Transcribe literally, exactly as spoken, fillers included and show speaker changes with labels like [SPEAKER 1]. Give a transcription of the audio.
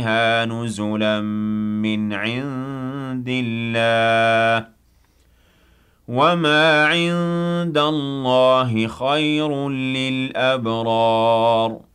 [SPEAKER 1] فيها نزلا من عند الله وما عند الله خير للأبرار